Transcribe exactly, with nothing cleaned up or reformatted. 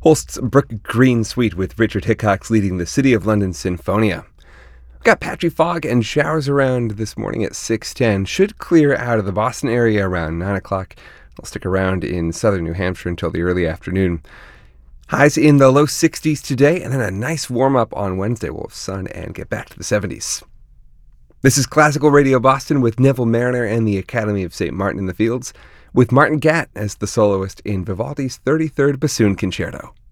Holst's Brook Green Suite with Richard Hickox leading the City of London Sinfonia. Got patchy fog and showers around this morning at six ten. Should clear out of the Boston area around nine o'clock. I'll stick around in southern New Hampshire until the early afternoon. Highs in the low sixties today, and then a nice warm-up on Wednesday. We'll have sun and get back to the seventies. This is Classical Radio Boston with Neville Marriner and the Academy of Saint Martin in the Fields, with Martin Gatt as the soloist in Vivaldi's thirty-third Bassoon Concerto.